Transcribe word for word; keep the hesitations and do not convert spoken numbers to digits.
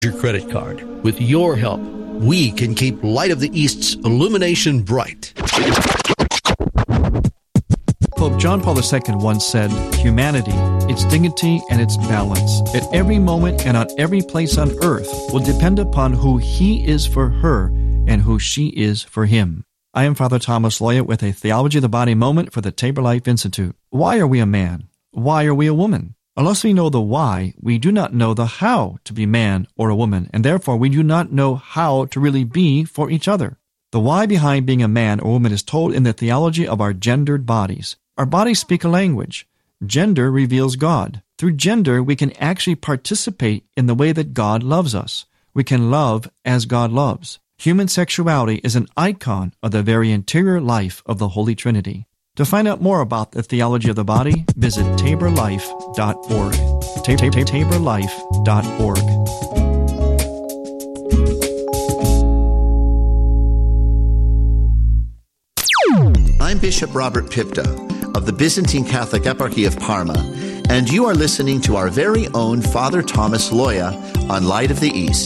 your credit card. With your help, we can keep Light of the East's illumination bright. Pope John Paul the Second once said, "Humanity, its dignity and its balance, at every moment and on every place on earth will depend upon who he is for her and who she is for him." I am Father Thomas Loya with a Theology of the Body moment for the Tabor Life Institute. Why are we a man? Why are we a woman? Unless we know the why, we do not know the how to be man or a woman, and therefore we do not know how to really be for each other. The why behind being a man or woman is told in the theology of our gendered bodies. Our bodies speak a language. Gender reveals God. Through gender, we can actually participate in the way that God loves us. We can love as God loves. Human sexuality is an icon of the very interior life of the Holy Trinity. To find out more about the theology of the body, visit tabor life dot org. tabor life dot org. I'm Bishop Robert Pipta of the Byzantine Catholic Eparchy of Parma, and you are listening to our very own Father Thomas Loya on Light of the East.